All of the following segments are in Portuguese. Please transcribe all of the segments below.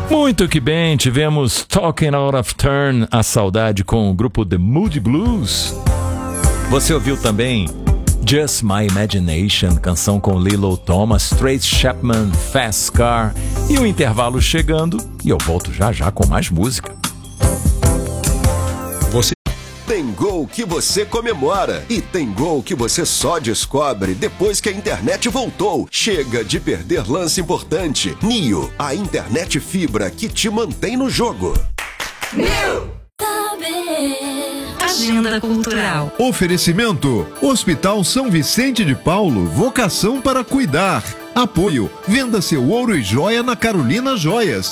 Muito que bem, tivemos Talking Out of Turn, a saudade com o grupo The Moody Blues. Você ouviu também Just My Imagination, canção com Lilo Thomas, Trace Chapman, Fast Car. E o intervalo chegando e eu volto já já com mais música. Tem gol que você comemora e tem gol que você só descobre depois que a internet voltou. Chega de perder lance importante. Nio, a internet fibra que te mantém no jogo. Nio! Agenda Cultural. Oferecimento: Hospital São Vicente de Paulo, vocação para cuidar. Apoio: venda seu ouro e joia na Carolina Joias,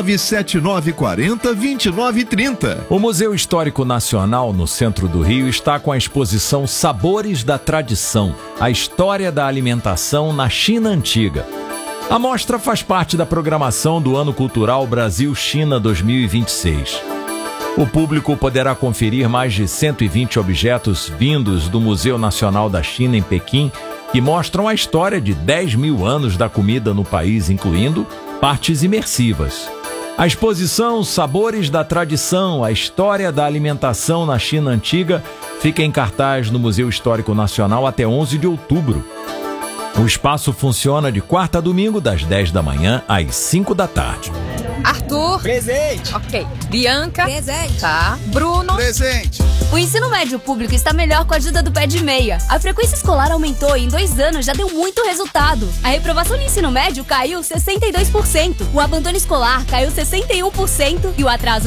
97940-2930. O Museu Histórico Nacional, no centro do Rio, está com a exposição Sabores da Tradição, a história da alimentação na China Antiga. A mostra faz parte da programação do Ano Cultural Brasil-China 2026. O público poderá conferir mais de 120 objetos vindos do Museu Nacional da China em Pequim, que mostram a história de 10 mil anos da comida no país, incluindo partes imersivas. A exposição Sabores da Tradição, a história da alimentação na China Antiga, fica em cartaz no Museu Histórico Nacional até 11 de outubro. O espaço funciona de quarta a domingo, das 10 da manhã às 5 da tarde. Arthur. Presente. Ok. Bianca. Presente. Tá. Bruno. Presente. O ensino médio público está melhor com a ajuda do Pé de Meia. A frequência escolar aumentou e em 2 anos já deu muito resultado. A reprovação no ensino médio caiu 62%, o abandono escolar caiu 61% e o atraso